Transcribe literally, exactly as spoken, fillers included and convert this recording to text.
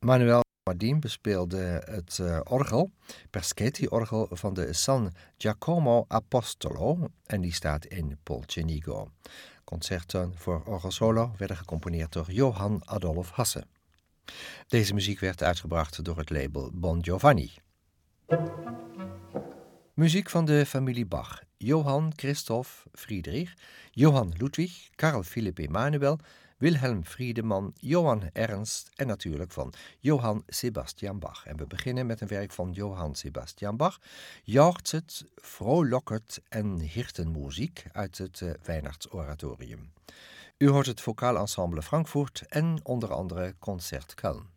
Manuel Mardin bespeelde het uh, orgel, Peschetti-orgel van de San Giacomo Apostolo en die staat in Polcenigo. Concerten voor orgelsolo werden gecomponeerd door Johann Adolf Hasse. Deze muziek werd uitgebracht door het label Bon Giovanni. Muziek van de familie Bach. Johann Christoph Friedrich, Johann Ludwig, Carl Philipp Emanuel, Wilhelm Friedemann, Johann Ernst en natuurlijk van Johann Sebastian Bach. En we beginnen met een werk van Johann Sebastian Bach, Jauchzet, Frohlocket en Hirtenmuziek uit het uh, Weihnachtsoratorium. U hoort het vocaal ensemble Frankfurt en onder andere Concert Köln.